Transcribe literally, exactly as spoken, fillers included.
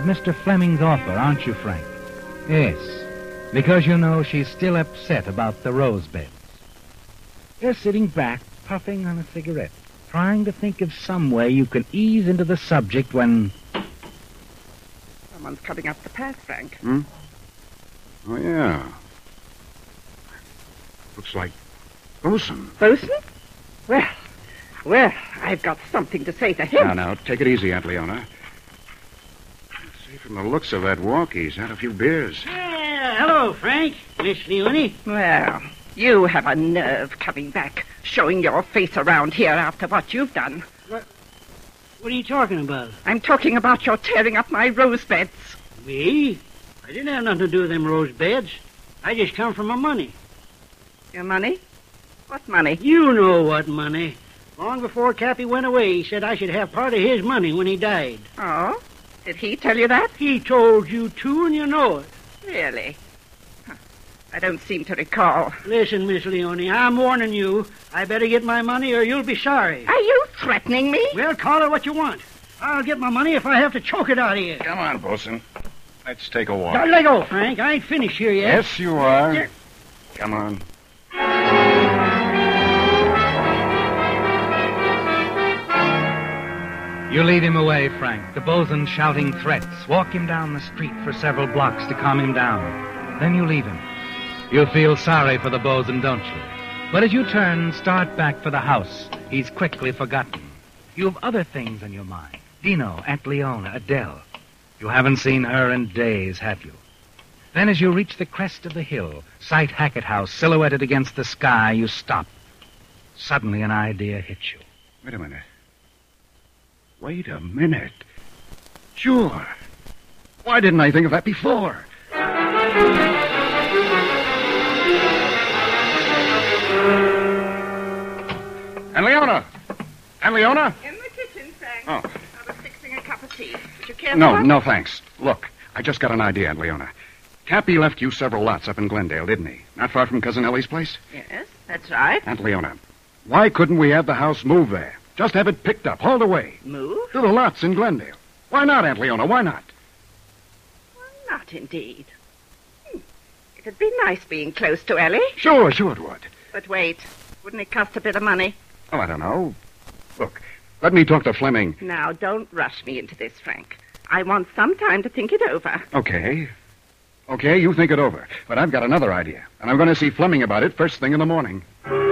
Mister Fleming's offer, aren't you, Frank? Yes, because you know she's still upset about the rose beds. You're sitting back, puffing on a cigarette, trying to think of some way you can ease into the subject when... Someone's coming up the path, Frank. Hmm? Oh, yeah. Looks like Bosun. Bosun? Well, well, I've got something to say to him. Now, now, take it easy, Aunt Leona. See, from the looks of that walk, he's had a few beers. Yeah, hello, Frank. Miss Leone. Well, you have a nerve coming back, showing your face around here after what you've done. What, what are you talking about? I'm talking about your tearing up my rose beds. Me? I didn't have nothing to do with them rose beds. I just come for my money. Your money? What money? You know what money. Long before Cappy went away, he said I should have part of his money when he died. Oh? Did he tell you that? He told you too, and you know it. Really? Huh. I don't seem to recall. Listen, Miss Leone, I'm warning you. I better get my money or you'll be sorry. Are you threatening me? Well, call it what you want. I'll get my money if I have to choke it out of you. Come on, Bosun. Let's take a walk. Now, let go, Frank. I ain't finished here yet. Yes, you are. Yeah. Come on. You lead him away, Frank, the bosun shouting threats. Walk him down the street for several blocks to calm him down. Then you leave him. You feel sorry for the bosun, don't you? But as you turn, start back for the house, he's quickly forgotten. You have other things on your mind. Dino, Aunt Leona, Adele. You haven't seen her in days, have you? Then as you reach the crest of the hill, sight Hackett House silhouetted against the sky, you stop. Suddenly an idea hits you. Wait a minute. Wait a minute. Sure. Why didn't I think of that before? And Leona! And Leona? In the kitchen, Frank. Oh. I was fixing a cup of tea. Would you care for No, one? no, thanks. Look, I just got an idea, Aunt Leona. Cappy left you several lots up in Glendale, didn't he? Not far from Cousin Ellie's place? Yes, that's right. Aunt Leona, why couldn't we have the house moved there? Just have it picked up, hauled away. Move? To the lots in Glendale. Why not, Aunt Leona? Why not? Well, not indeed. Hmm. It'd be nice being close to Ellie. Sure, sure it would. But wait, wouldn't it cost a bit of money? Oh, I don't know. Look, let me talk to Fleming. Now, don't rush me into this, Frank. I want some time to think it over. Okay. Okay, you think it over. But I've got another idea, and I'm going to see Fleming about it first thing in the morning.